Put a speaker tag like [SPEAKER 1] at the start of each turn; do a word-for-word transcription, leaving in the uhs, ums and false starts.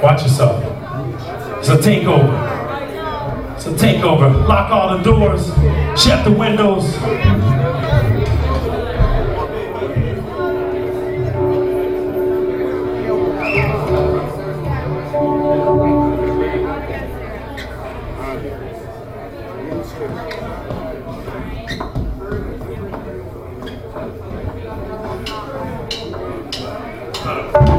[SPEAKER 1] Watch yourself. It's a takeover. It's a takeover. Lock all the doors. Shut the windows. Uh,